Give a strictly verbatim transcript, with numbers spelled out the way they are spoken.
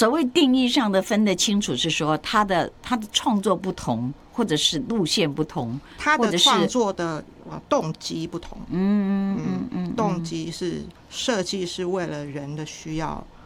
所谓定义上的分得清楚，是说他的他的创作不同，或者是路线不同， 他的创作的动机不同。 嗯嗯嗯嗯， 动机是设计是为了人的需要